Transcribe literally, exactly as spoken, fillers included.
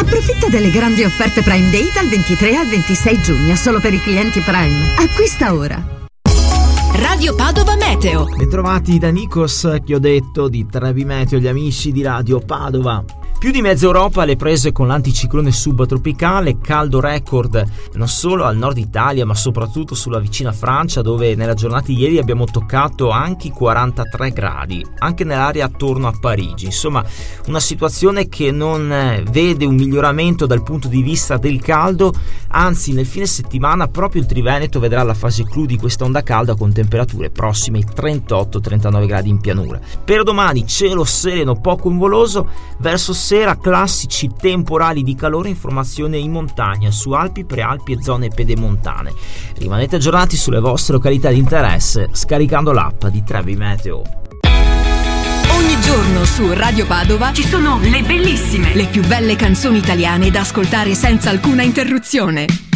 Approfitta delle grandi offerte Prime Day dal ventitré al ventisei giugno, solo per i clienti Prime. Acquista ora. Radio Padova Meteo. Bentrovati da Nikos, che ho detto di Trevi Meteo, gli amici di Radio Padova. Più di mezza Europa alle prese con l'anticiclone subtropicale, caldo record non solo al nord Italia ma soprattutto sulla vicina Francia, dove nella giornata di ieri abbiamo toccato anche i quarantatré gradi, anche nell'area attorno a Parigi. Insomma, una situazione che non vede un miglioramento dal punto di vista del caldo, anzi nel fine settimana proprio il Triveneto vedrà la fase clou di questa onda calda con temperature prossime ai trentotto trentanove gradi in pianura. Per domani cielo sereno poco nuvoloso, verso sera classici temporali di calore, informazione in montagna su Alpi, Prealpi e zone pedemontane. Rimanete aggiornati sulle vostre località di interesse scaricando l'app di Trevi Meteo. Ogni giorno su Radio Padova ci sono le bellissime, le più belle canzoni italiane da ascoltare senza alcuna interruzione.